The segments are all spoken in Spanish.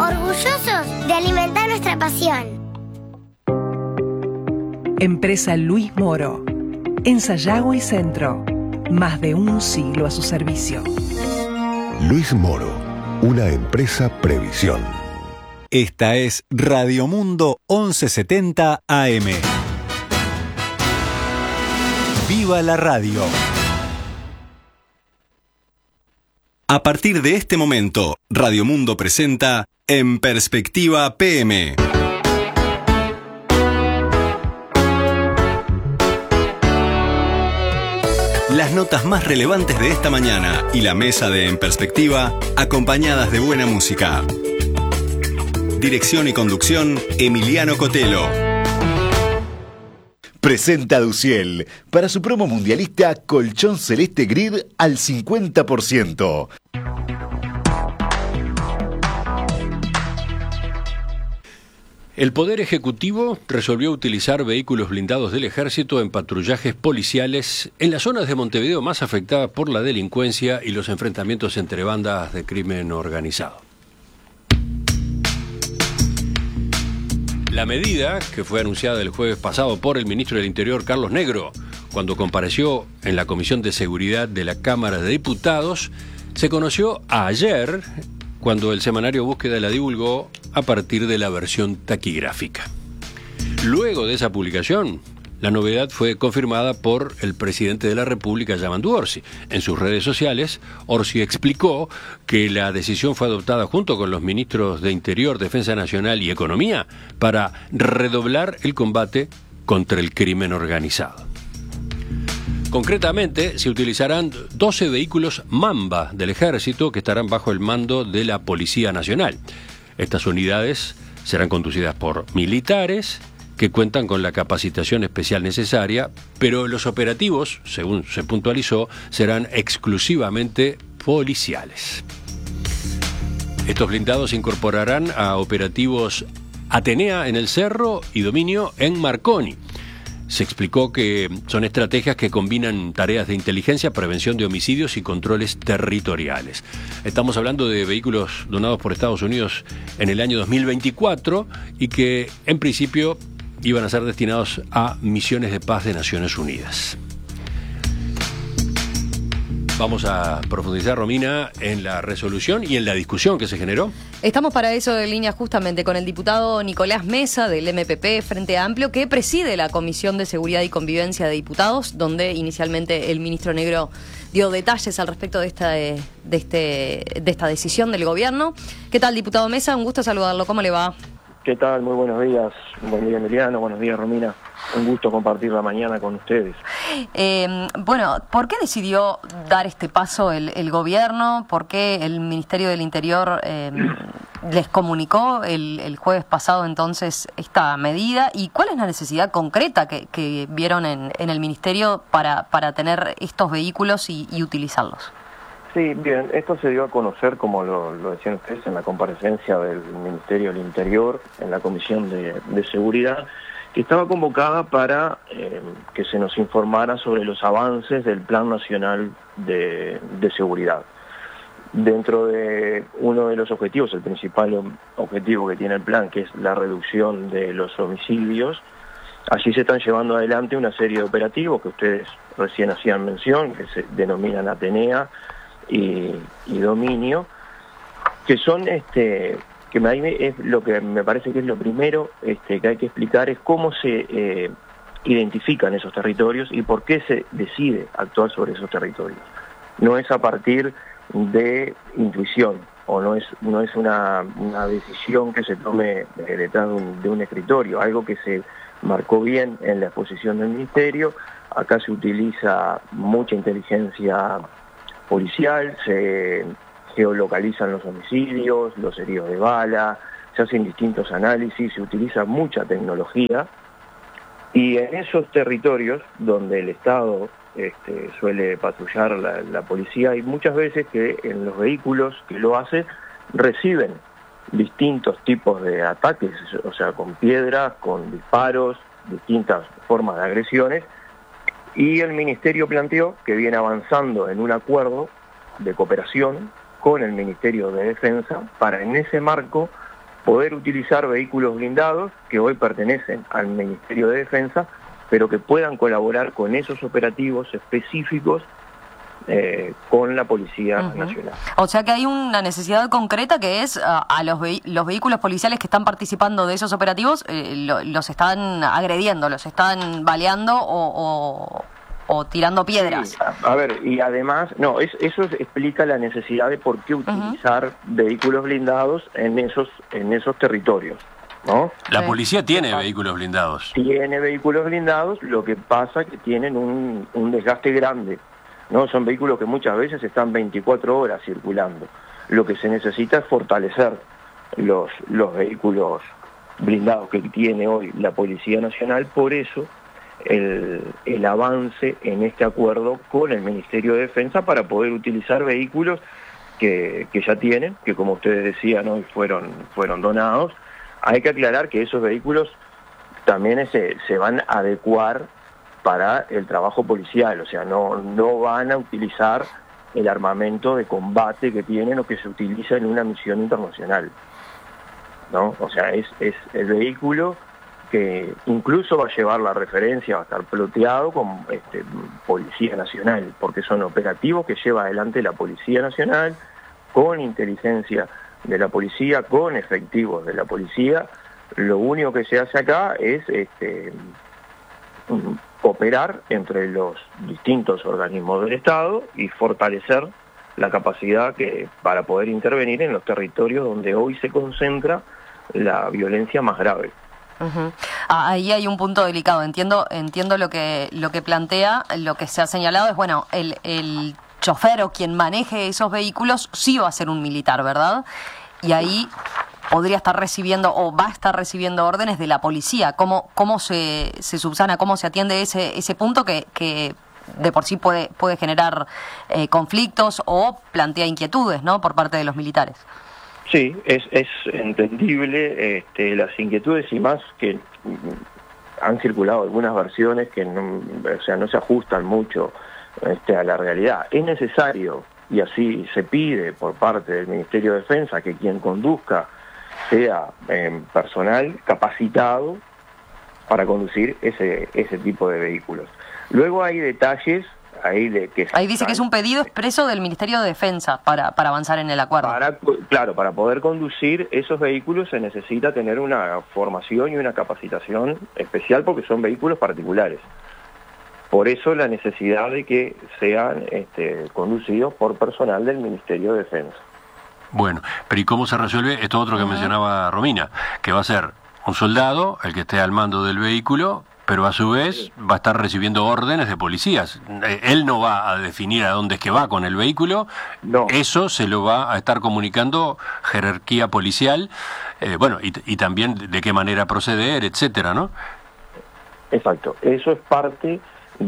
orgullosos de alimentar nuestra pasión. Empresa Luis Moro. En Sayago y Centro. Más de un siglo a su servicio. Luis Moro, una empresa Previsión. Esta es Radio Mundo 1170 AM. ¡Viva la radio! A partir de este momento, Radio Mundo presenta En Perspectiva PM. Las notas más relevantes de esta mañana y la mesa de En Perspectiva, acompañadas de buena música. Dirección y conducción, Emiliano Cotelo. Presenta Duciel para su promo mundialista colchón celeste grid al 50%. El Poder Ejecutivo resolvió utilizar vehículos blindados del Ejército en patrullajes policiales en las zonas de Montevideo más afectadas por la delincuencia y los enfrentamientos entre bandas de crimen organizado. La medida, que fue anunciada el jueves pasado por el ministro del Interior, Carlos Negro, cuando compareció en la Comisión de Seguridad de la Cámara de Diputados, se conoció ayer, cuando el semanario Búsqueda la divulgó a partir de la versión taquigráfica. Luego de esa publicación, la novedad fue confirmada por el presidente de la República, Yamandu Orsi. En sus redes sociales, Orsi explicó que la decisión fue adoptada junto con los ministros de Interior, Defensa Nacional y Economía para redoblar el combate contra el crimen organizado. Concretamente, se utilizarán 12 vehículos Mamba del Ejército que estarán bajo el mando de la Policía Nacional. Estas unidades serán conducidas por militares que cuentan con la capacitación especial necesaria, pero los operativos, según se puntualizó, serán exclusivamente policiales. Estos blindados se incorporarán a operativos Atenea en el Cerro y Dominio en Marconi. Se explicó que son estrategias que combinan tareas de inteligencia, prevención de homicidios y controles territoriales. Estamos hablando de vehículos donados por Estados Unidos en el año 2024 y que, en principio, iban a ser destinados a misiones de paz de Naciones Unidas. Vamos a profundizar, Romina, en la resolución y en la discusión que se generó. Estamos para eso en línea justamente con el diputado Nicolás Mesa del MPP Frente Amplio, que preside la Comisión de Seguridad y Convivencia de Diputados, donde inicialmente el ministro Negro dio detalles al respecto de esta decisión del gobierno. ¿Qué tal, diputado Mesa? Un gusto saludarlo. ¿Cómo le va? ¿Qué tal? Muy buenos días. Buen día, Emiliano. Buenos días, Romina. Un gusto compartir la mañana con ustedes. Bueno, ¿por qué decidió dar este paso el gobierno? ¿Por qué el Ministerio del Interior les comunicó el jueves pasado entonces esta medida? ¿Y cuál es la necesidad concreta que vieron en el Ministerio para tener estos vehículos y utilizarlos? Sí, bien, esto se dio a conocer, como lo decían ustedes, en la comparecencia del Ministerio del Interior, en la Comisión de Seguridad, que estaba convocada para que se nos informara sobre los avances del Plan Nacional de Seguridad. Dentro de uno de los objetivos, el principal objetivo que tiene el plan, que es la reducción de los homicidios, allí se están llevando adelante una serie de operativos que ustedes recién hacían mención, que se denominan Atenea y Dominio, que son es lo que me parece que es lo primero que hay que explicar, es cómo se identifican esos territorios y por qué se decide actuar sobre esos territorios. No es a partir de intuición, o no es una decisión que se tome detrás de un escritorio, algo que se marcó bien en la exposición del Ministerio. Acá se utiliza mucha inteligencia policial, se geolocalizan los homicidios, los heridos de bala, se hacen distintos análisis, se utiliza mucha tecnología, y en esos territorios donde el Estado suele patrullar la policía, hay muchas veces que en los vehículos que lo hacen reciben distintos tipos de ataques, o sea, con piedras, con disparos, distintas formas de agresiones, y el Ministerio planteó que viene avanzando en un acuerdo de cooperación con el Ministerio de Defensa para, en ese marco, poder utilizar vehículos blindados que hoy pertenecen al Ministerio de Defensa, pero que puedan colaborar con esos operativos específicos con la Policía Nacional. O sea que hay una necesidad concreta que es a los vehículos policiales que están participando de esos operativos, los están agrediendo, los están baleando o tirando piedras. Sí, a ver, y además, eso explica la necesidad de por qué utilizar vehículos blindados en esos territorios, ¿no? La policía tiene vehículos blindados. Tiene vehículos blindados, lo que pasa que tienen un desgaste grande, ¿no? Son vehículos que muchas veces están 24 horas circulando. Lo que se necesita es fortalecer los vehículos blindados que tiene hoy la Policía Nacional, por eso el avance en este acuerdo con el Ministerio de Defensa para poder utilizar vehículos que ya tienen, que como ustedes decían hoy fueron donados. Hay que aclarar que esos vehículos también se van a adecuar para el trabajo policial, o sea, no van a utilizar el armamento de combate que tienen o que se utiliza en una misión internacional, ¿no? O sea, es el vehículo que incluso va a llevar la referencia, va a estar ploteado con Policía Nacional, porque son operativos que lleva adelante la Policía Nacional, con inteligencia de la policía, con efectivos de la policía. Lo único que se hace acá es cooperar entre los distintos organismos del Estado y fortalecer la capacidad para poder intervenir en los territorios donde hoy se concentra la violencia más grave. Ahí hay un punto delicado. Entiendo lo que plantea. Lo que se ha señalado es, bueno, el chofer o quien maneje esos vehículos sí va a ser un militar, ¿verdad? Y ahí podría estar recibiendo o va a estar recibiendo órdenes de la policía. ¿Cómo se subsana, cómo se atiende ese punto que de por sí puede generar conflictos o plantea inquietudes, ¿no?, por parte de los militares? Sí, es entendible las inquietudes, y más que han circulado algunas versiones que no se ajustan mucho a la realidad. Es necesario, y así se pide por parte del Ministerio de Defensa, que quien conduzca sea personal capacitado para conducir ese tipo de vehículos. Luego hay detalles ahí dice que es un pedido expreso del Ministerio de Defensa para avanzar en el acuerdo. Para poder conducir esos vehículos se necesita tener una formación y una capacitación especial, porque son vehículos particulares. Por eso la necesidad de que sean conducidos por personal del Ministerio de Defensa. Bueno, pero ¿y cómo se resuelve esto otro que mencionaba Romina? Que va a ser un soldado el que esté al mando del vehículo, pero a su vez va a estar recibiendo órdenes de policías. Él no va a definir a dónde es que va con el vehículo, no. Eso se lo va a estar comunicando jerarquía policial, y también de qué manera proceder, etcétera, ¿no? Exacto, eso es parte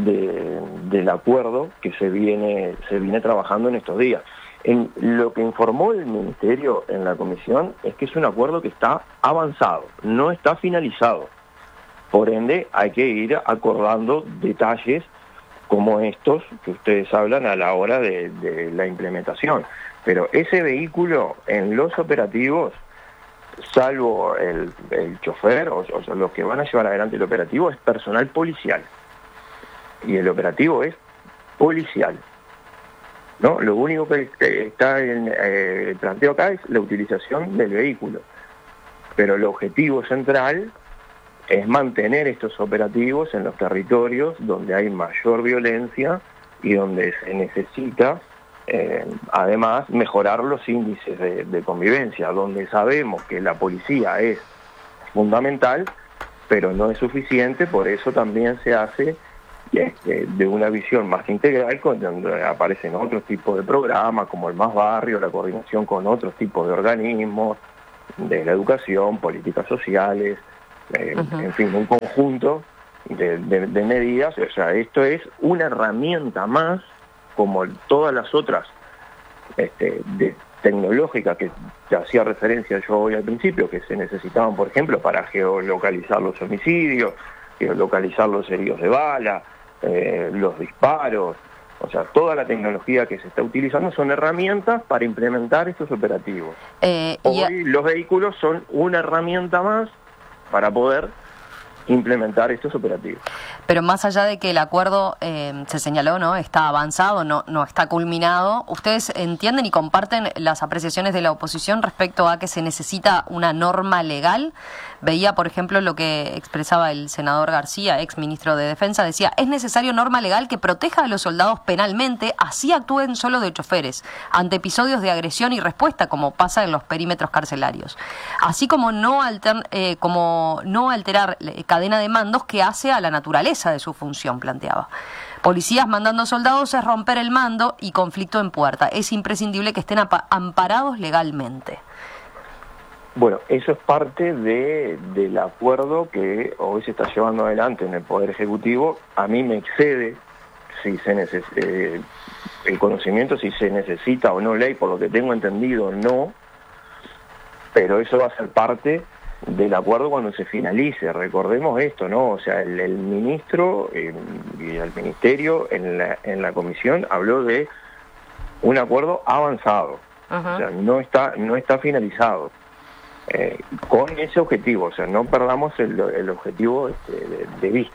del acuerdo que se viene trabajando en estos días. En lo que informó el Ministerio en la comisión es que es un acuerdo que está avanzado, no está finalizado. Por ende, hay que ir acordando detalles como estos que ustedes hablan a la hora de la implementación. Pero ese vehículo en los operativos, salvo el chofer o los que van a llevar adelante el operativo, es personal policial. Y el operativo es policial, ¿no? Lo único que está en el planteo acá es la utilización del vehículo. Pero el objetivo central es mantener estos operativos en los territorios donde hay mayor violencia y donde se necesita, además, mejorar los índices de convivencia, donde sabemos que la policía es fundamental, pero no es suficiente. Por eso también se hace de una visión más integral, donde aparecen otros tipos de programas, como el Más Barrio, la coordinación con otros tipos de organismos, de la educación, políticas sociales, en fin, un conjunto de medidas. O sea, esto es una herramienta más, como todas las otras tecnológicas que te hacía referencia yo hoy al principio, que se necesitaban, por ejemplo, para geolocalizar los homicidios, geolocalizar los heridos de bala, los disparos, O sea, toda la tecnología que se está utilizando son herramientas para implementar estos operativos. Hoy los vehículos son una herramienta más para poder implementar estos operativos. Pero más allá de que el acuerdo se señaló, ¿no?, está avanzado, no está culminado, ¿ustedes entienden y comparten las apreciaciones de la oposición respecto a que se necesita una norma legal? Veía, por ejemplo, lo que expresaba el senador García, ex ministro de Defensa, decía: es necesario norma legal que proteja a los soldados penalmente, así actúen solo de choferes, ante episodios de agresión y respuesta, como pasa en los perímetros carcelarios. Así como no alterar cadena de mandos que hace a la naturaleza de su función, planteaba. Policías mandando soldados es romper el mando y conflicto en puerta. Es imprescindible que estén amparados legalmente. Bueno, eso es parte del acuerdo que hoy se está llevando adelante en el Poder Ejecutivo. A mí me excede si el conocimiento, si se necesita o no ley, por lo que tengo entendido, no, pero eso va a ser parte del acuerdo cuando se finalice. Recordemos esto, ¿no? O sea, el ministro y el ministerio en la comisión habló de un acuerdo avanzado. O sea, no está finalizado. Con ese objetivo, o sea, no perdamos el objetivo de vista.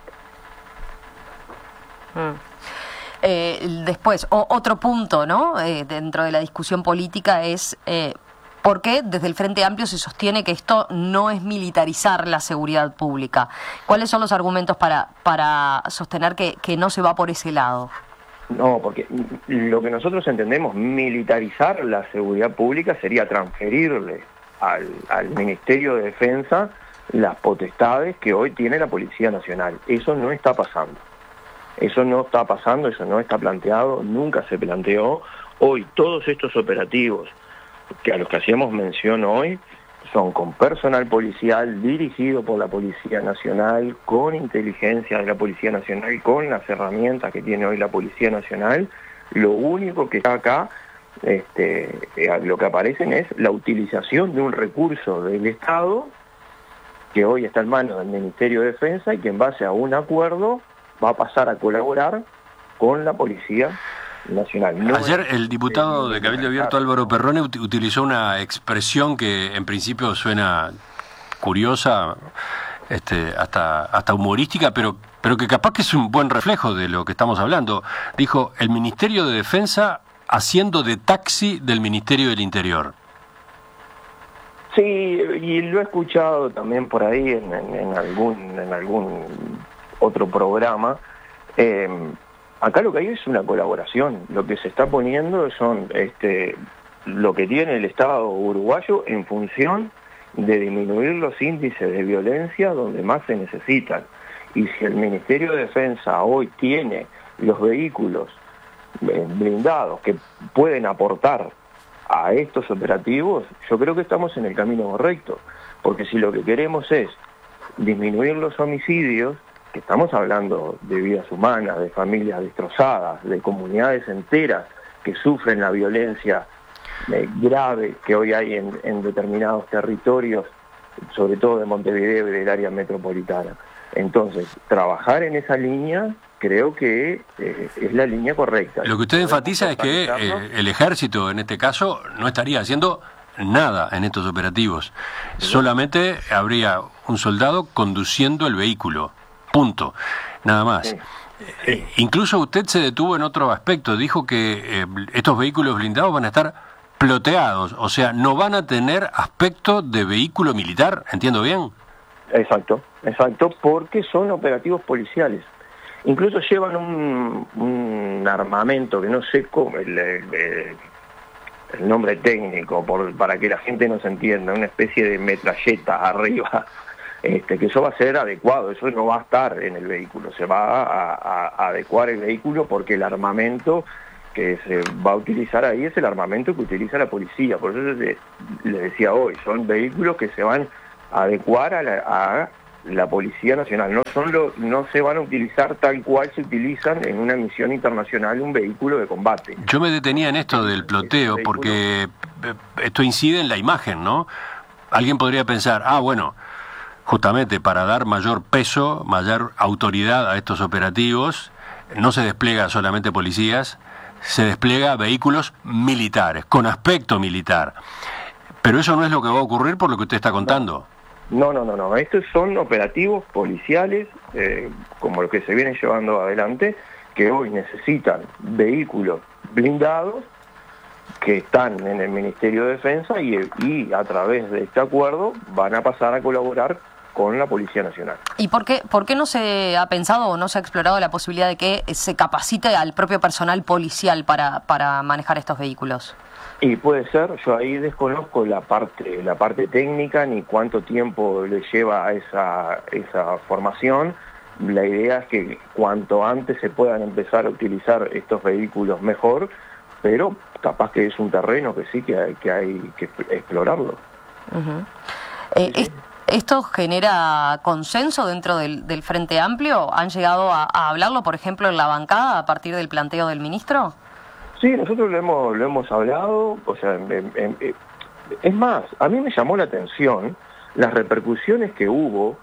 Después, otro punto, ¿no?, dentro de la discusión política es por qué desde el Frente Amplio se sostiene que esto no es militarizar la seguridad pública. ¿Cuáles son los argumentos para sostener que no se va por ese lado? No, porque lo que nosotros entendemos, militarizar la seguridad pública sería transferirle al Ministerio de Defensa las potestades que hoy tiene la Policía Nacional. Eso no está pasando. Eso no está planteado, nunca se planteó. Hoy todos estos operativos a los que hacíamos mención hoy son con personal policial dirigido por la Policía Nacional, con inteligencia de la Policía Nacional, con las herramientas que tiene hoy la Policía Nacional. Lo único que está acá, lo que aparecen es la utilización de un recurso del Estado que hoy está en manos del Ministerio de Defensa y que en base a un acuerdo va a pasar a colaborar con la Policía Nacional. Ayer el diputado de Cabildo Abierto Álvaro Perrone utilizó una expresión que en principio suena curiosa, hasta humorística, pero que capaz que es un buen reflejo de lo que estamos hablando. Dijo: el Ministerio de Defensa haciendo de taxi del Ministerio del Interior. Sí, y lo he escuchado también por ahí en algún otro programa. Acá lo que hay es una colaboración. Lo que se está poniendo son lo que tiene el Estado uruguayo en función de disminuir los índices de violencia donde más se necesitan. Y si el Ministerio de Defensa hoy tiene los vehículos blindados que pueden aportar a estos operativos, yo creo que estamos en el camino correcto. Porque si lo que queremos es disminuir los homicidios, que estamos hablando de vidas humanas, de familias destrozadas, de comunidades enteras que sufren la violencia grave que hoy hay en determinados territorios, sobre todo de Montevideo y del área metropolitana. Entonces, trabajar en esa línea creo que es la línea correcta. Lo que usted enfatiza es que el ejército, en este caso, no estaría haciendo nada en estos operativos. Solamente habría un soldado conduciendo el vehículo. Punto. Nada más. Sí. Incluso usted se detuvo en otro aspecto. Dijo que estos vehículos blindados van a estar ploteados, o sea, no van a tener aspecto de vehículo militar. ¿Entiendo bien? Exacto, porque son operativos policiales. Incluso llevan un armamento que no sé cómo, el nombre técnico, para que la gente nos entienda, una especie de metralleta arriba, que eso va a ser adecuado, eso no va a estar en el vehículo, se va a adecuar el vehículo porque el armamento que se va a utilizar ahí es el armamento que utiliza la policía. Por eso le decía hoy, son vehículos que se van a adecuar a la Policía Nacional, no se van a utilizar tal cual se utilizan en una misión internacional un vehículo de combate. Yo me detenía en esto del ploteo porque esto incide en la imagen, ¿no? Alguien podría pensar, bueno, justamente para dar mayor peso, mayor autoridad a estos operativos, no se despliega solamente policías, se despliega vehículos militares, con aspecto militar. Pero eso no es lo que va a ocurrir por lo que usted está contando. No. Estos son operativos policiales, como lo que se viene llevando adelante, que hoy necesitan vehículos blindados que están en el Ministerio de Defensa y a través de este acuerdo van a pasar a colaborar con la Policía Nacional. ¿Y por qué no se ha pensado o no se ha explorado la posibilidad de que se capacite al propio personal policial para manejar estos vehículos? Y puede ser, yo ahí desconozco la parte técnica ni cuánto tiempo le lleva a esa formación. La idea es que cuanto antes se puedan empezar a utilizar estos vehículos mejor, pero capaz que es un terreno que sí que hay que explorarlo. ¿Esto genera consenso dentro del Frente Amplio? ¿Han llegado a hablarlo, por ejemplo, en la bancada a partir del planteo del ministro? Sí, nosotros lo hemos hablado, o sea, es más, a mí me llamó la atención las repercusiones que hubo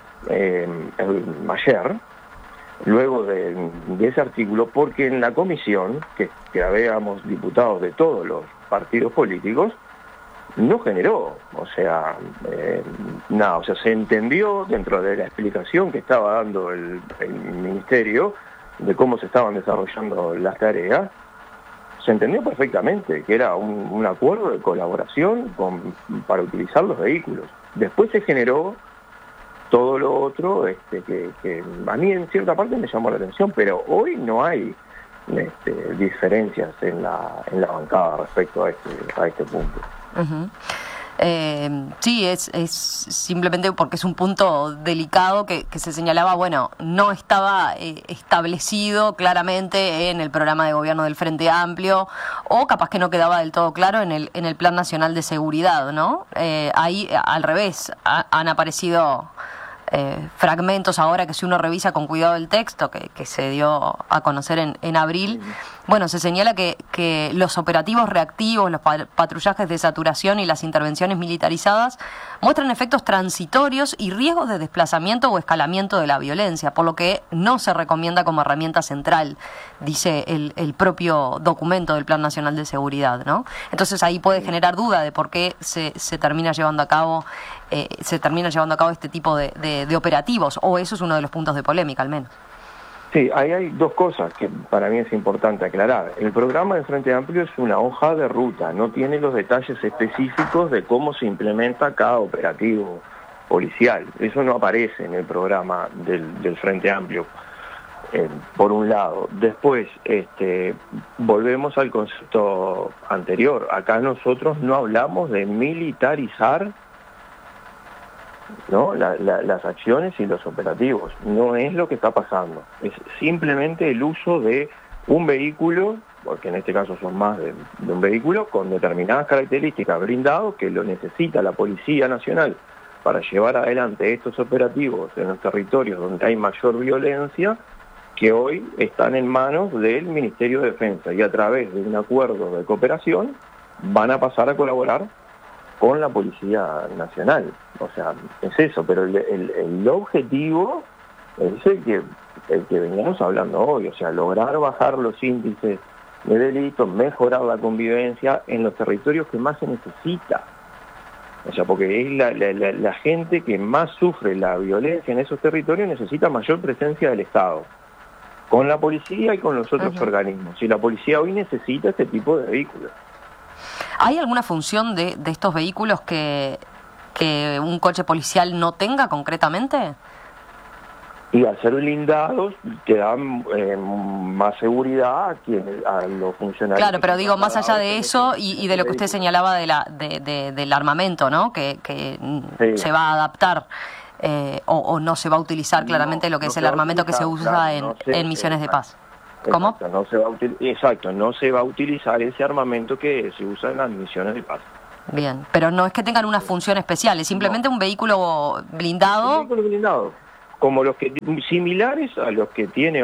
ayer, luego de ese artículo, porque en la comisión, que habíamos diputados de todos los partidos políticos, no generó, o sea, nada, o sea, se entendió dentro de la explicación que estaba dando el ministerio de cómo se estaban desarrollando las tareas, se entendió perfectamente que era un acuerdo de colaboración para utilizar los vehículos. Después se generó todo lo otro que a mí en cierta parte me llamó la atención, pero hoy no hay diferencias en la bancada respecto a este punto. Sí, es simplemente porque es un punto delicado que se señalaba, bueno, no estaba establecido claramente en el programa de gobierno del Frente Amplio, o capaz que no quedaba del todo claro en el Plan Nacional de Seguridad, ¿no? Ahí, al revés, han aparecido fragmentos ahora que si uno revisa con cuidado el texto que se dio a conocer en abril, bueno, se señala que los operativos reactivos, los patrullajes de saturación y las intervenciones militarizadas muestran efectos transitorios y riesgos de desplazamiento o escalamiento de la violencia, por lo que no se recomienda como herramienta central, dice el propio documento del Plan Nacional de Seguridad, ¿no? Entonces ahí puede generar duda de por qué se termina llevando a cabo este tipo de operativos, o eso es uno de los puntos de polémica al menos. Sí, ahí hay dos cosas que para mí es importante aclarar. El programa del Frente Amplio es una hoja de ruta, no tiene los detalles específicos de cómo se implementa cada operativo policial. Eso no aparece en el programa del Frente Amplio, por un lado. Después, volvemos al concepto anterior. Acá nosotros no hablamos de militarizar, ¿no? Las acciones y los operativos. No es lo que está pasando. Es simplemente el uso de un vehículo, porque en este caso son más de un vehículo, con determinadas características blindado, que lo necesita la Policía Nacional para llevar adelante estos operativos en los territorios donde hay mayor violencia, que hoy están en manos del Ministerio de Defensa, y a través de un acuerdo de cooperación van a pasar a colaborar con la Policía Nacional. O sea, es eso, pero el objetivo es el que veníamos hablando hoy, o sea, lograr bajar los índices de delitos, mejorar la convivencia en los territorios que más se necesita. O sea, porque es la gente que más sufre la violencia en esos territorios, necesita mayor presencia del Estado, con la policía y con los otros organismos. Y la policía hoy necesita este tipo de vehículos. ¿Hay alguna función de estos vehículos que un coche policial no tenga concretamente? Y al ser blindados te dan más seguridad a los funcionarios. Claro, pero digo, más allá de eso y de lo que usted señalaba del armamento, ¿no? Que sí, se va a adaptar o no se va a utilizar claramente lo que es el armamento que se usa en misiones de paz. ¿Cómo? Exacto, no se va a utilizar ese armamento que se usa en las misiones de paz. Bien, pero no es que tengan una función especial, es simplemente un vehículo blindado. Un vehículo blindado, como los que similares a los que tiene